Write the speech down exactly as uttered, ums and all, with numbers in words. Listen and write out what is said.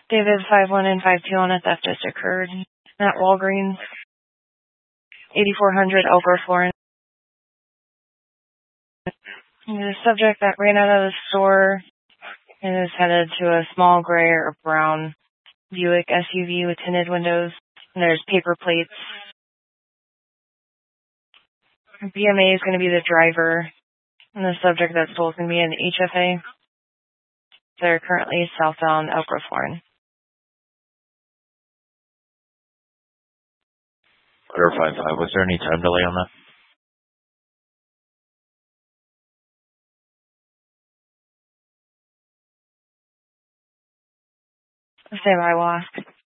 David, five one and five two on a theft just occurred at Walgreens, eighty-four hundred Elbro, Florence. The subject that ran out of the store and is headed to a small gray or brown Buick S U V with tinted windows, and there's paper plates. B M A is going to be the driver, and the subject that's told is going to be an H F A. They're currently southbound Elk Grove, Florence. Order five five, was there any time delay on that? Stand by, we'll ask.